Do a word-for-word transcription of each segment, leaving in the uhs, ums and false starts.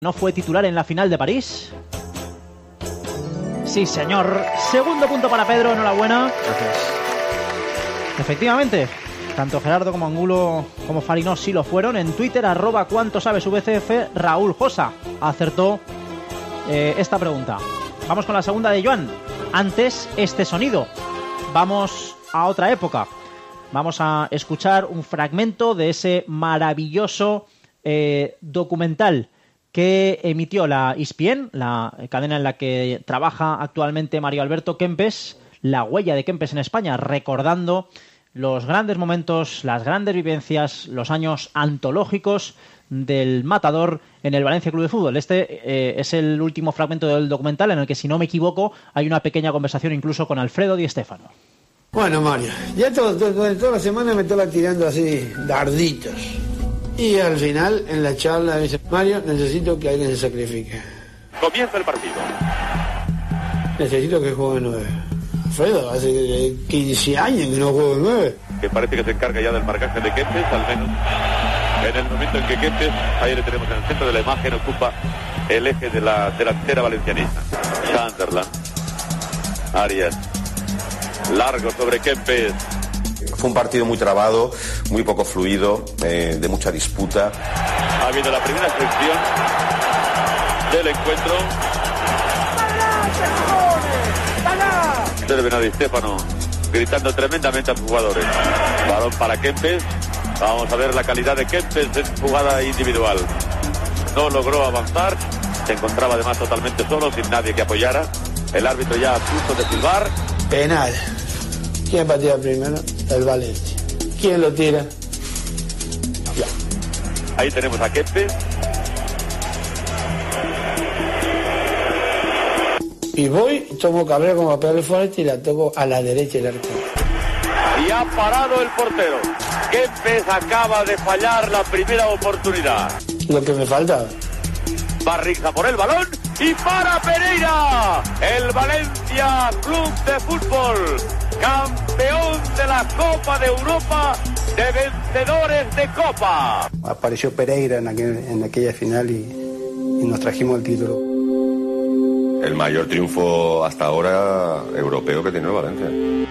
¿No fue titular en la final de París? Sí, señor. Segundo punto para Pedro, enhorabuena. Gracias. Efectivamente, tanto Gerardo como Angulo como Farinós sí lo fueron. En Twitter, arroba cuánto sabes V C F, Raúl Josa acertó eh, esta pregunta. Vamos con la segunda de Joan. Antes, este sonido. Vamos a otra época. Vamos a escuchar un fragmento de ese maravilloso eh, documental que emitió la E S P N, la cadena en la que trabaja actualmente Mario Alberto Kempes, la huella de Kempes en España, recordando los grandes momentos, las grandes vivencias, los años antológicos del Matador en el Valencia Club de Fútbol. Este eh, es el último fragmento del documental en el que, si no me equivoco, hay una pequeña conversación incluso con Alfredo Di Stéfano. Bueno, Mario, ya todo, todo, toda la semana me estaba tirando así darditos. Y al final, en la charla, me dice: Mario, necesito que alguien se sacrifique. Comienza el partido. Necesito que juegue nueve. Alfredo, hace quince años que no juego nueve. Que parece que se encarga ya del marcaje de Kempes, al menos en el momento en que Kempes, ahí le tenemos en el centro de la imagen, ocupa el eje de la delantera valencianista. Sunderland, Arias, largo sobre Kempes. Fue un partido muy trabado, muy poco fluido, eh, de mucha disputa. Ha habido la primera sección del encuentro. Serve a Di Stéfano gritando tremendamente a sus jugadores. Balón para Kempes. Vamos a ver la calidad de Kempes en jugada individual. No logró avanzar. Se encontraba además totalmente solo, sin nadie que apoyara. El árbitro ya a punto de silbar. Penal. ¿Quién patea primero? El Valencia. ¿Quién lo tira? Ya. Ahí tenemos a Kempes. Y voy, tomo Cabrera como papel de fuerte y la toco a la derecha del arco. Y ha parado el portero. Kempes acaba de fallar la primera oportunidad. Lo que me faltaba. Barriga por el balón y para Pereira. El Valencia Club de Fútbol, campeón de la Copa de Europa, de vencedores de Copa. Apareció Pereira en, aquel, en aquella final y, y nos trajimos el título. El mayor triunfo hasta ahora europeo que tiene el Valencia.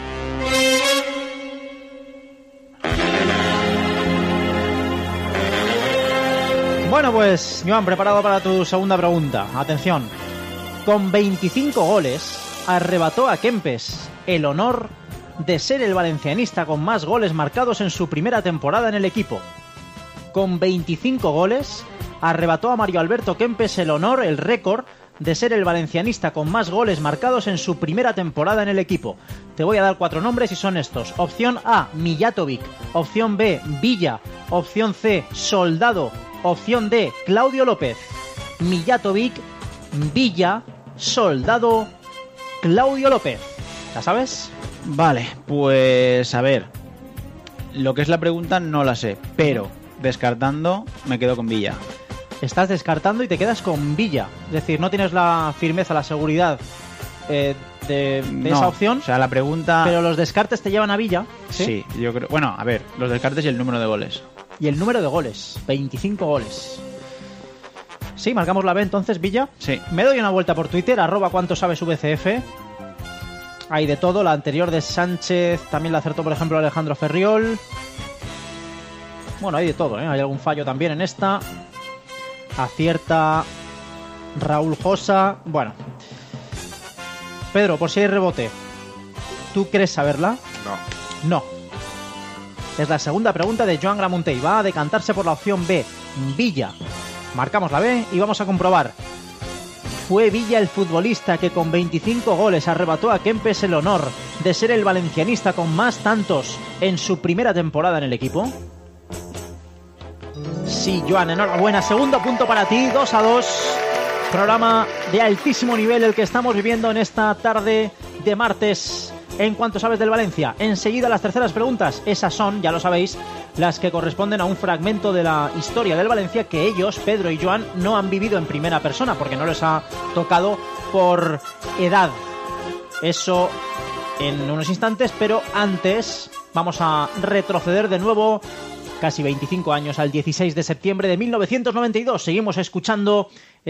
Bueno, pues, Joan, preparado para tu segunda pregunta. Atención. Con veinticinco goles, arrebató a Kempes el honor de ser el valencianista con más goles marcados en su primera temporada en el equipo. Con veinticinco goles, arrebató a Mario Alberto Kempes el honor, el récord, de ser el valencianista con más goles marcados en su primera temporada en el equipo. Te voy a dar cuatro nombres y son estos. Opción A, Mijatovic. Opción B, Villa. Opción C, Soldado. Opción D, Claudio López. Mijatovic, Villa, Soldado, Claudio López. ¿La sabes? Vale, pues a ver. Lo que es la pregunta no la sé, pero descartando me quedo con Villa. Estás descartando y te quedas con Villa. Es decir, no tienes la firmeza, la seguridad eh, de, de no, esa opción. O sea, la pregunta... Pero los descartes te llevan a Villa. Sí, sí, yo creo... Bueno, a ver, los descartes y el número de goles. Y el número de goles, veinticinco goles. Sí, marcamos la B entonces, Villa. Sí. Me doy una vuelta por Twitter, arroba cuánto sabes V C F. Hay de todo, la anterior de Sánchez también la acertó, por ejemplo, Alejandro Ferriol. Bueno, hay de todo, ¿eh? Hay algún fallo también en esta. Acierta Raúl Josa. Bueno, Pedro, por si hay rebote, ¿tú crees saberla? No. No. Es la segunda pregunta de Joan Gramuntey. Va a decantarse por la opción B, Villa. Marcamos la B y vamos a comprobar. ¿Fue Villa el futbolista que con veinticinco goles arrebató a Kempes el honor de ser el valencianista con más tantos en su primera temporada en el equipo? Sí, Joan, enhorabuena. Segundo punto para ti, dos a dos. Programa de altísimo nivel el que estamos viviendo en esta tarde de martes. En cuanto sabes del Valencia, enseguida las terceras preguntas. Esas son, ya lo sabéis, las que corresponden a un fragmento de la historia del Valencia que ellos, Pedro y Joan, no han vivido en primera persona porque no les ha tocado por edad. Eso en unos instantes, pero antes vamos a retroceder de nuevo casi veinticinco años, al dieciséis de septiembre de mil novecientos noventa y dos. Seguimos escuchando